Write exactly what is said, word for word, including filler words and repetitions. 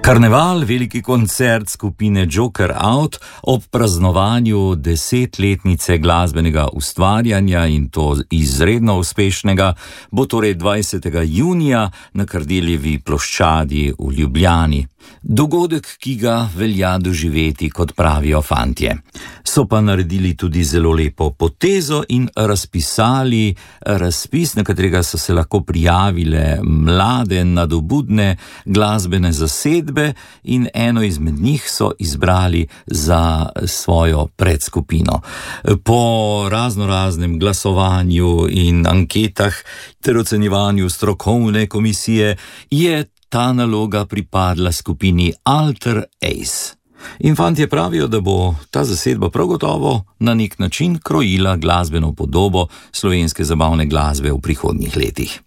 Karneval, veliki koncert skupine Joker Out ob praznovanju desetletnice glasbenega ustvarjanja in to izredno uspešnega, bo torej dvajsetega junija na Kardeljevi ploščadi v Ljubljani. Dogodek, ki ga velja doživeti, kot pravijo fantje. So pa naredili tudi zelo lepo potezo in razpisali razpis, na katerega so se lahko prijavile mlade, nadobudne glasbene zasedbe in eno izmed njih so izbrali za svojo predskupino. Po razno raznem glasovanju in anketah ter ocenjevanju strokovne komisije je ta naloga pripadla skupini Alter Ace. In fantje pravijo, da bo ta zasedba prav gotovo na nek način krojila glasbeno podobo slovenske zabavne glasbe v prihodnjih letih.